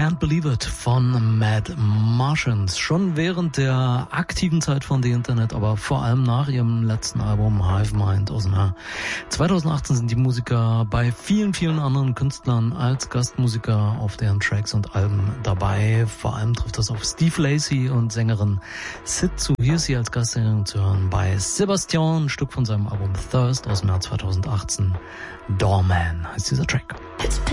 Can't Believe It von Mad Martians. Schon während der aktiven Zeit von The Internet, aber vor allem nach ihrem letzten Album Hive Mind aus dem Jahr 2018 sind die Musiker bei vielen, vielen anderen Künstlern als Gastmusiker auf deren Tracks und Alben dabei. Vor allem trifft das auf Steve Lacy und Sängerin Sid zu. Hier ist sie als Gastsängerin zu hören bei Sebastian, ein Stück von seinem Album Thirst aus dem Jahr 2018. Doorman heißt dieser Track.